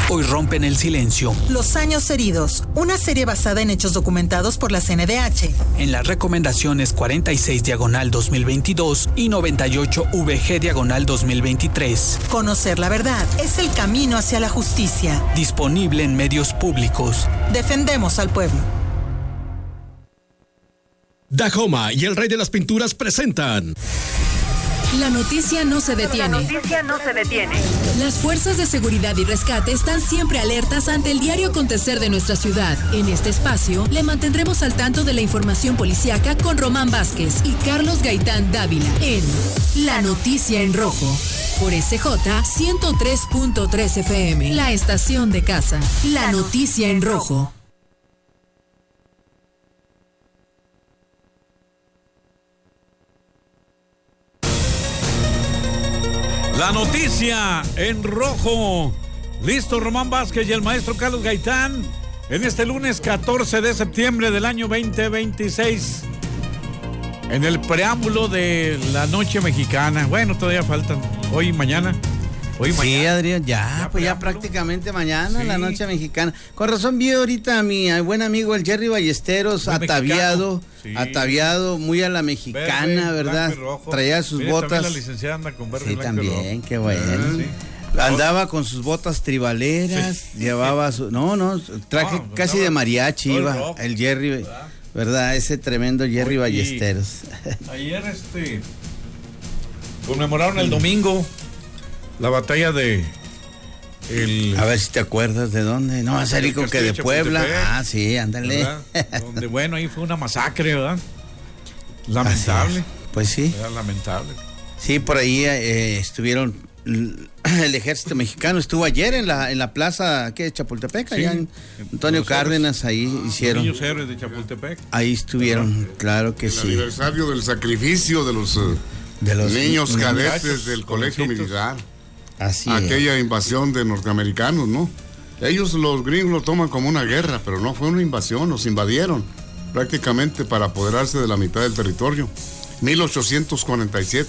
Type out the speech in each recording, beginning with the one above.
hoy rompen el silencio. Los años heridos, una serie basada en hechos documentados por la CNDH. En las recomendaciones 46/2022 y 98/VG/2023. Conocer la verdad es el camino hacia la justicia. Disponible en medios públicos. Defendemos al pueblo. Dahoma y el Rey de las Pinturas presentan. La noticia no se detiene. Las fuerzas de seguridad y rescate están siempre alertas ante el diario acontecer de nuestra ciudad. En este espacio, le mantendremos al tanto de la información policíaca con Román Vázquez y Carlos Gaitán Dávila en La Noticia en Rojo. Por SJ 103.3 FM, la estación de casa. La Noticia en Rojo. La noticia en rojo. Listo Román Vázquez y el maestro Carlos Gaitán en este lunes 14 de septiembre del año 2026. En el preámbulo de la noche mexicana. Bueno, todavía faltan hoy y mañana. Sí, Adrián, ya prácticamente mañana, sí. La noche mexicana. Con razón vi ahorita a mi buen amigo el Jerry Ballesteros, muy ataviado, sí. Ataviado, muy a la mexicana, verde, ¿verdad? Traía sus botas. La licenciada anda con verde, sí, blanco también, qué bueno. Sí. Andaba con sus botas tribaleras, sí. Llevaba su... traje casi de mariachi iba el Jerry, ¿verdad? Ese tremendo Jerry Ballesteros. Ayer conmemoraron el domingo la batalla de a ver si te acuerdas de dónde. No, va a salir con que de Puebla. Ah, sí, ándale. Donde, bueno, ahí fue una masacre, ¿verdad? Lamentable. Pues sí. Era lamentable. Sí, por ahí estuvieron. El ejército mexicano estuvo ayer en la plaza de Chapultepec, sí, allá en Antonio Cárdenas, ahí hicieron. Los niños héroes de Chapultepec. Ahí estuvieron, claro que sí. El aniversario del sacrificio de los niños cadetes del colegio militar. Así aquella invasión de norteamericanos, ¿no? Ellos, los gringos, lo toman como una guerra, pero no fue una invasión, nos invadieron prácticamente para apoderarse de la mitad del territorio. 1847.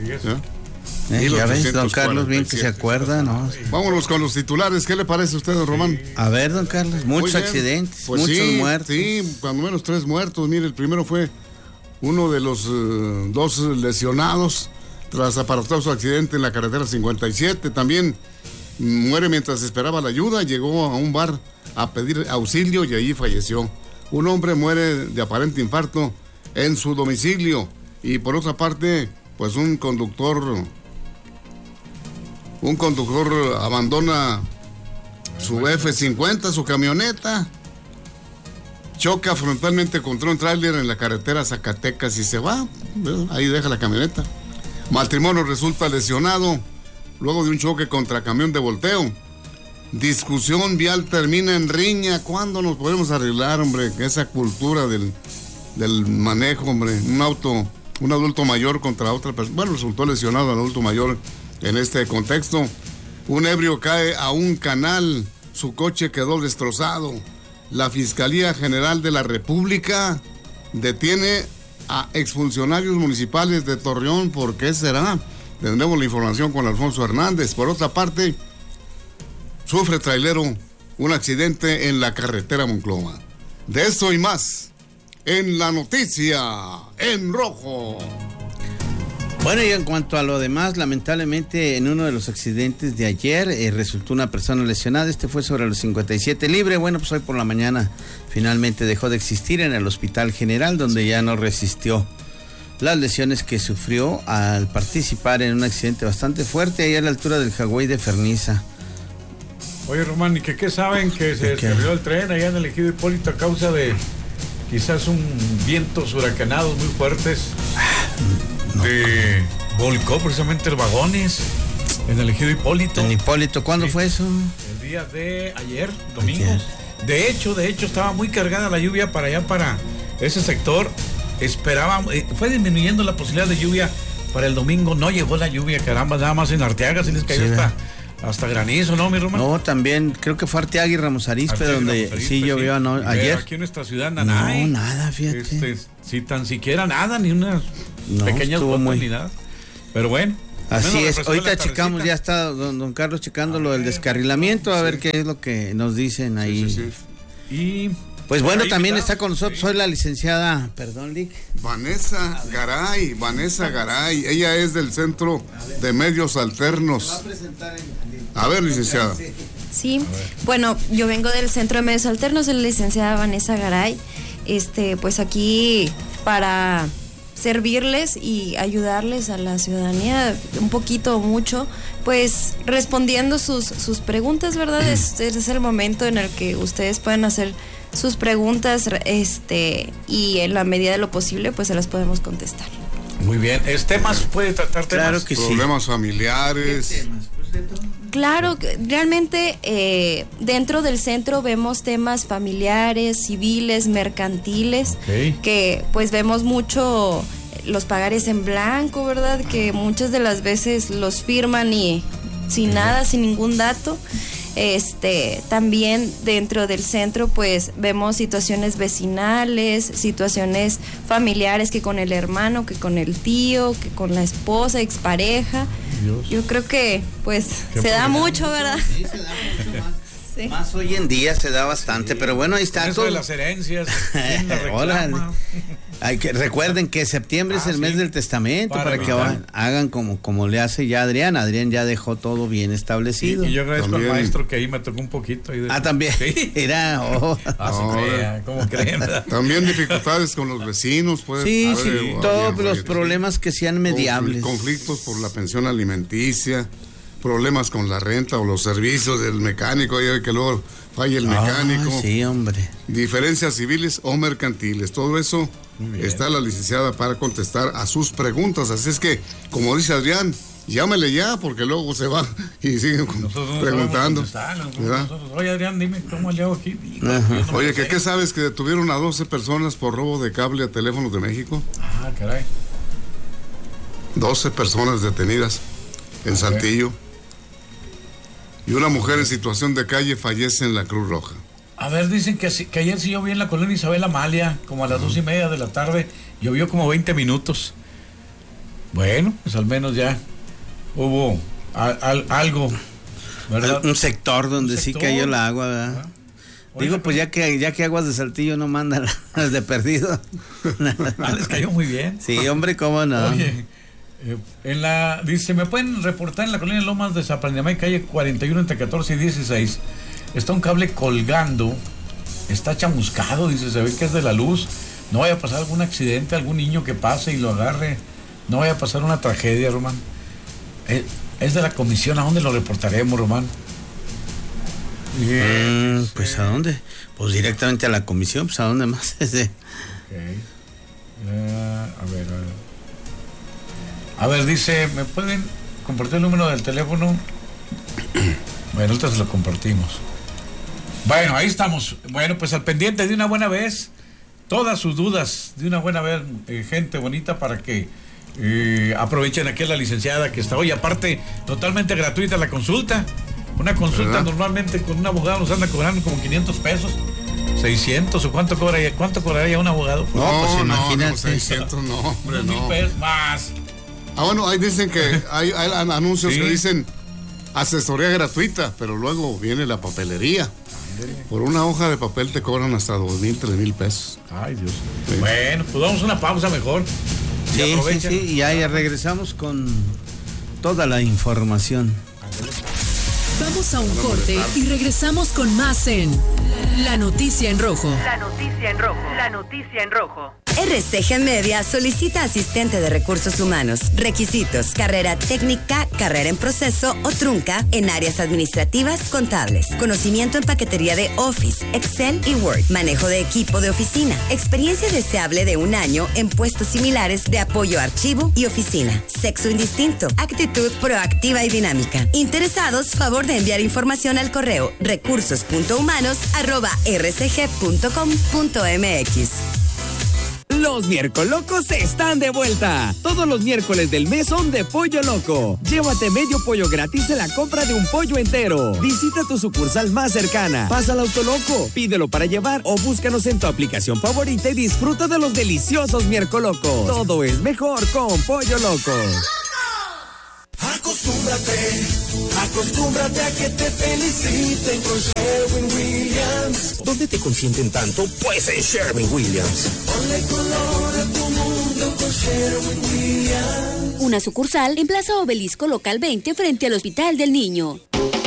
Ya ves, don Carlos, bien que se acuerda, ¿no? Vámonos con los titulares. ¿Qué le parece a usted, don Román? A ver, don Carlos, muchos accidentes, pues muchos muertos. Sí, cuando menos 3 muertos. Mire, el primero fue uno de los 2 lesionados tras aparatoso accidente en la carretera 57. También muere mientras esperaba la ayuda. Llegó a un bar a pedir auxilio y allí falleció. Un hombre muere de aparente infarto en su domicilio. Y por otra parte, pues un conductor abandona su F-50, su camioneta, choca frontalmente contra un tráiler en la carretera Zacatecas y se va. Ahí deja la camioneta. Matrimonio resulta lesionado luego de un choque contra camión de volteo. Discusión vial termina en riña. ¿Cuándo nos podemos arreglar, hombre? Esa cultura del manejo, hombre. Un adulto mayor contra otra persona. Bueno, resultó lesionado el adulto mayor en este contexto. Un ebrio cae a un canal. Su coche quedó destrozado. La Fiscalía General de la República detiene a exfuncionarios municipales de Torreón. ¿Por qué será? Tendremos la información con Alfonso Hernández. Por otra parte, sufre trailero un accidente en la carretera Monclova. De esto y más en La Noticia en Rojo. Bueno, y en cuanto a lo demás, lamentablemente en uno de los accidentes de ayer resultó una persona lesionada. Este fue sobre los 57 libre. Bueno, pues hoy por la mañana finalmente dejó de existir en el Hospital General, donde ya no resistió las lesiones que sufrió al participar en un accidente bastante fuerte ahí a la altura del Hawái de Ferniza. Oye, Román, ¿y qué saben? Que se descarrió el tren allá en el Ejido Hipólito a causa de quizás vientos huracanados muy fuertes. Volcó precisamente los vagones en el Ejido Hipólito. ¿En Hipólito? ¿Cuándo fue eso? El día de ayer, domingo. De hecho, estaba muy cargada la lluvia para allá, para ese sector. Fue disminuyendo la posibilidad de lluvia para el domingo. No llegó la lluvia, caramba, nada más en Arteaga, sí les cayó hasta granizo, ¿no, mi Román? No, también creo que fue Arteaga y Ramos Arizpe, donde sí llovió ayer. Aquí en nuestra ciudad nada. No, nada, fíjate. Si tan siquiera nada, ni una pequeña oportunidad. Pero bueno. Así es, ahorita checamos, ya está don Carlos checando lo del descarrilamiento, a ver qué es lo que nos dicen ahí. Sí. Y pues bueno, también está con nosotros, soy la licenciada, perdón, Lick. Vanessa Garay, ella es del Centro de Medios Alternos. A ver, licenciada. Sí, bueno, yo vengo del Centro de Medios Alternos, soy la licenciada Vanessa Garay, pues aquí para servirles y ayudarles a la ciudadanía un poquito o mucho, pues respondiendo sus preguntas, ¿verdad? Este es el momento en el que ustedes pueden hacer sus preguntas, y en la medida de lo posible, pues se las podemos contestar. muy bien, temas, puede tratar temas. Claro que sí. Problemas familiares. ¿Qué temas? Pues de todo. Claro, realmente dentro del centro vemos temas familiares, civiles, mercantiles, que pues vemos mucho los pagares en blanco, ¿verdad? Que muchas de las veces los firman y sin nada, sin ningún dato. También dentro del centro pues vemos situaciones vecinales, situaciones familiares, que con el hermano, que con el tío, que con la esposa, expareja. Dios. Yo creo que pues se da mucho, ¿verdad? Sí, se da mucho más. Sí. Más hoy en día se da bastante, pero bueno, ahí está eso todo. de las herencias, recuerden que septiembre es el mes del testamento para que hagan como le hace ya Adrián. Adrián ya dejó todo bien establecido. Y yo agradezco al maestro que ahí me tocó un poquito. Ahí también. Sí. Era. ¿Cómo creen? También dificultades con los vecinos. Todos los problemas que sean mediables. Conflictos por la pensión alimenticia. Problemas con la renta o los servicios del mecánico, que luego falla el mecánico. Sí, hombre. Diferencias civiles o mercantiles, todo eso está la licenciada para contestar a sus preguntas. Así es que, como dice Adrián, llámele ya, porque luego se va y siguen preguntando. Oye, Adrián, dime cómo le hago aquí. Oye, ¿qué sabes que detuvieron a 12 personas por robo de cable a teléfonos de México? Ah, caray. 12 personas detenidas en Saltillo. Y una mujer en situación de calle fallece en la Cruz Roja. A ver, dicen que ayer sí llovió en la colonia Isabel Amalia, como a las 2:30 de la tarde, llovió como 20 minutos. Bueno, pues al menos ya hubo algo, ¿verdad? Un sector donde sí cayó el agua, ¿verdad? Digo, pues ya que Aguas de Saltillo no mandan las de perdido. Les cayó muy bien. Sí, hombre, cómo no. Oye, dice, ¿me pueden reportar en la colonia Lomas de Zapandamay, calle 41 entre 14 y 16? Está un cable colgando, está chamuscado, dice, se ve que es de la luz. No vaya a pasar algún accidente, algún niño que pase y lo agarre. No vaya a pasar una tragedia, Román. Es de la comisión, ¿a dónde lo reportaremos, Román? Pues ¿a dónde? Pues directamente a la comisión, pues ¿a dónde más? A ver, dice, ¿me pueden compartir el número del teléfono? Bueno, ahorita se lo compartimos. Bueno, ahí estamos. Bueno, pues al pendiente de una buena vez, todas sus dudas, de una buena vez, gente bonita, para que aprovechen aquí a la licenciada que está hoy. Aparte, totalmente gratuita la consulta. Una consulta, ¿verdad? Normalmente con un abogado nos anda cobrando como 500 pesos. 600 o cuánto cobraría un abogado. Pues imagínate. No, 600 no, hombre, no. 1,000 pesos más. Bueno, ahí dicen que hay anuncios que dicen asesoría gratuita, pero luego viene la papelería. Por una hoja de papel te cobran hasta 2,000, 3,000 pesos. Ay, Dios. Sí. Bueno, pues vamos a una pausa mejor. Sí, y ahí regresamos con toda la información. Vamos a un corte y regresamos con más en La Noticia en Rojo. La Noticia en Rojo. La Noticia en Rojo. RCG Media solicita asistente de recursos humanos. Requisitos: carrera técnica, carrera en proceso o trunca en áreas administrativas, contables. Conocimiento en paquetería de Office, Excel y Word. Manejo de equipo de oficina. Experiencia deseable de 1 año en puestos similares de apoyo a archivo y oficina. Sexo indistinto. Actitud proactiva y dinámica. Interesados, favor de enviar información al correo recursos.humanos@rcg.com.mx. Los Miércolocos están de vuelta. Todos los miércoles del mes son de Pollo Loco. Llévate medio pollo gratis en la compra de un pollo entero. Visita tu sucursal más cercana. Pasa al Autoloco, pídelo para llevar o búscanos en tu aplicación favorita y disfruta de los deliciosos Miércolocos. Todo es mejor con Pollo Loco. Acostúmbrate a que te feliciten con Sherwin-Williams. ¿Dónde te consienten tanto? Pues en Sherwin-Williams. Ponle color a tu mundo con Sherwin-Williams. Una sucursal en Plaza Obelisco Local 20 frente al Hospital del Niño.